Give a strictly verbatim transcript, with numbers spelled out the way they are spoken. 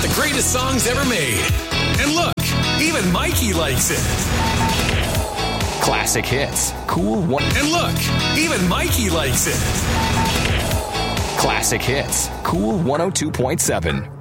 the greatest songs ever made. And look, even Mikey likes it. Classic hits. Cool one. And look, even Mikey likes it. Classic hits. Cool one oh two point seven.